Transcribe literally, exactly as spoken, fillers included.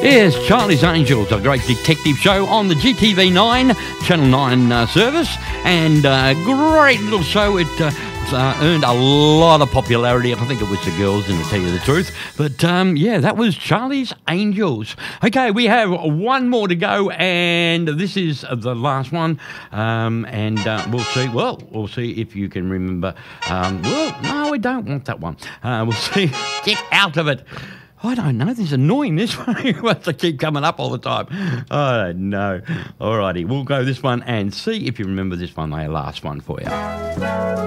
Yes, Charlie's Angels, a great detective show on the G T V nine, Channel nine uh, service, and a uh, great little show. It uh, uh, earned a lot of popularity. I think it was the girls, and to tell you the truth. But, um, yeah, that was Charlie's Angels. Okay, we have one more to go, and this is the last one. Um, and uh, we'll see. Well, we'll see if you can remember. Um, well, no, we don't want that one. Uh, we'll see. Get out of it. I don't know. This is annoying, this one. It wants to keep coming up all the time. I don't know. All righty. We'll go this one and see if you remember this one, my last one for you.